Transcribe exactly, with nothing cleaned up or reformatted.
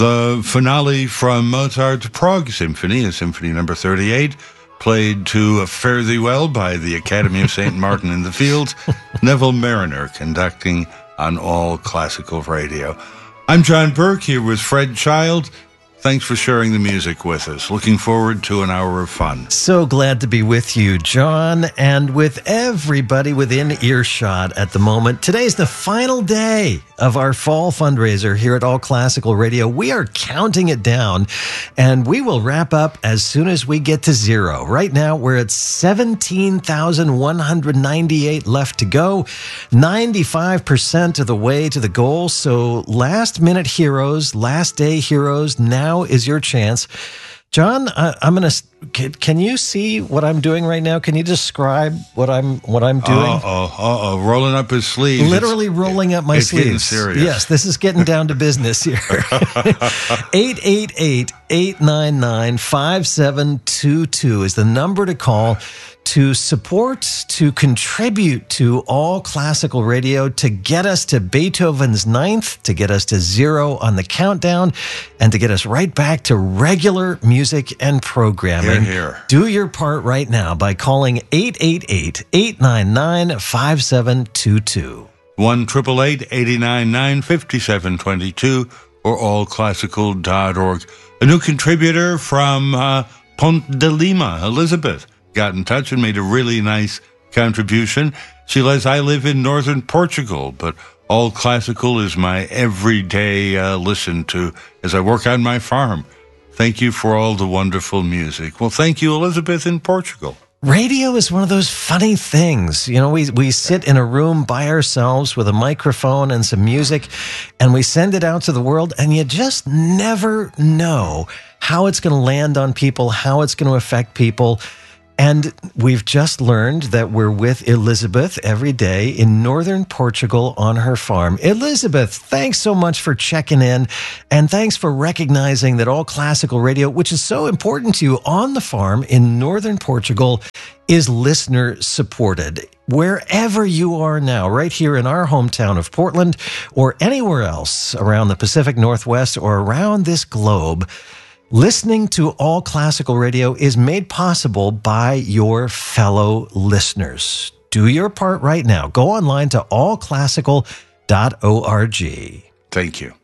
The finale from Mozart's Prague Symphony, a symphony number thirty-eight, played to Fare Thee Well by the Academy of Saint Martin in the Fields, Neville Mariner conducting on All Classical Radio. I'm John Burke here with Fred Child. Thanks for sharing the music with us. Looking forward to an hour of fun. So glad to be with you, John, and with everybody within earshot at the moment. Today's the final day of our fall fundraiser here at All Classical Radio. We are counting it down, and we will wrap up as soon as we get to zero. Right now, we're at seventeen thousand one hundred ninety-eight left to go, ninety-five percent of the way to the goal. So last-minute heroes, last-day heroes, now is your chance. John, I, I'm going to. Can, can you see what I'm doing right now? Can you describe what I'm what I'm doing? Uh oh, uh oh, rolling up his sleeves. Literally it's, rolling up my it's sleeves. Getting serious. Yes, this is getting down to business here. eight eight eight, eight nine nine, five seven two two is the number to call to support, to contribute to All Classical Radio, to get us to Beethoven's Ninth, to get us to zero on the countdown, and to get us right back to regular music and programming. Here, here. Do your part right now by calling eight eight eight, eight nine nine, five seven two two. one eight eight eight, eight nine nine, five seven two two or all classical dot org. A new contributor from uh, Ponte de Lima, Elizabeth, got in touch and made a really nice contribution. She says, I live in northern Portugal, but All Classical is my everyday uh, listen to as I work on my farm. Thank you for all the wonderful music. Well, thank you, Elizabeth, in Portugal. Radio is one of those funny things. You know, we, we sit in a room by ourselves with a microphone and some music, and we send it out to the world, and you just never know how it's going to land on people, how it's going to affect people. And we've just learned that we're with Elizabeth every day in northern Portugal on her farm. Elizabeth, thanks so much for checking in, and thanks for recognizing that All Classical Radio, which is so important to you on the farm in northern Portugal, is listener-supported. Wherever you are now, right here in our hometown of Portland, or anywhere else around the Pacific Northwest or around this globe, listening to All Classical Radio is made possible by your fellow listeners. Do your part right now. Go online to all classical dot org. Thank you.